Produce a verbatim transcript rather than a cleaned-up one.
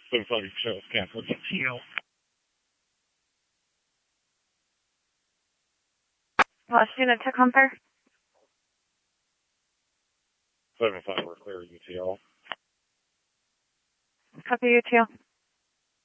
seven five shows canceled. U T L. Lost unit to compare. seven five, we're clear U T L. Copy U T L.